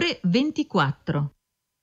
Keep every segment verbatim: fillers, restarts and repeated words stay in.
ore ventiquattro.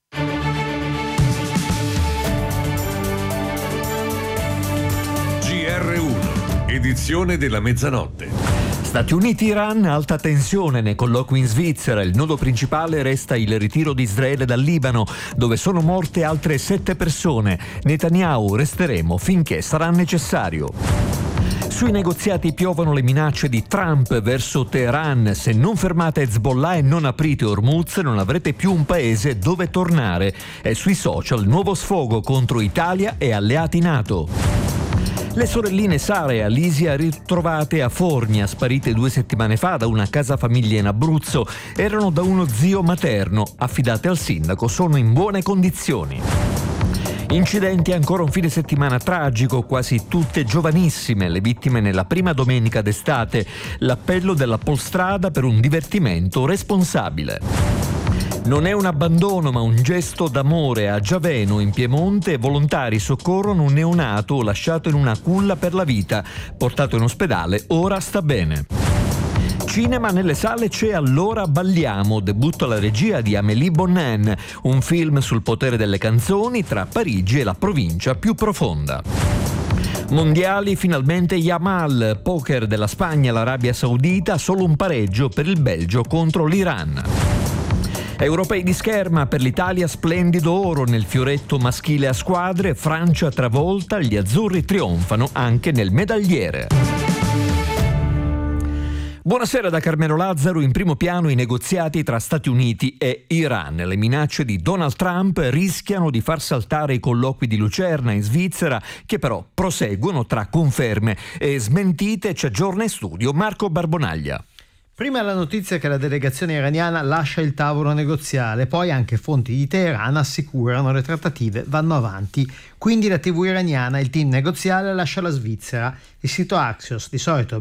G R uno, edizione della mezzanotte. Stati Uniti-Iran, alta tensione nei colloqui in Svizzera. Il nodo principale resta il ritiro di Israele dal Libano, dove sono morte altre sette persone. Netanyahu: resteremo finché sarà necessario. Sui negoziati piovono le minacce di Trump verso Teheran. Se non fermate Hezbollah e non aprite Hormuz, non avrete più un paese dove tornare. E sui social nuovo sfogo contro Italia e alleati NATO. Le sorelline Sara e Alisia ritrovate a Fornia, sparite due settimane fa da una casa famiglia in Abruzzo, erano da uno zio materno, affidate al sindaco, sono in buone condizioni. Incidenti, ancora un fine settimana tragico, quasi tutte giovanissime, le vittime nella prima domenica d'estate. L'appello della Polstrada per un divertimento responsabile. Non è un abbandono ma un gesto d'amore. A Giaveno, in Piemonte, volontari soccorrono un neonato lasciato in una culla per la vita. Portato in ospedale, ora sta bene. Cinema, nelle sale c'è Allora balliamo, debutto alla regia di Amélie Bonnin, un film sul potere delle canzoni tra Parigi e la provincia più profonda. Mondiali, finalmente Yamal, poker della Spagna all'Arabia Saudita, solo un pareggio per il Belgio contro l'Iran. Europei di scherma, per l'Italia splendido oro nel fioretto maschile a squadre, Francia travolta, gli azzurri trionfano anche nel medagliere. Buonasera da Carmelo Lazzaro. In primo piano i negoziati tra Stati Uniti e Iran. Le minacce di Donald Trump rischiano di far saltare i colloqui di Lucerna in Svizzera, che però proseguono tra conferme e smentite. Ci aggiorna in studio Marco Barbonaglia. Prima la notizia che la delegazione iraniana lascia il tavolo negoziale, poi anche fonti di Teheran assicurano le trattative vanno avanti. Quindi la tivù iraniana, il team negoziale lascia la Svizzera. Il sito Axios, di solito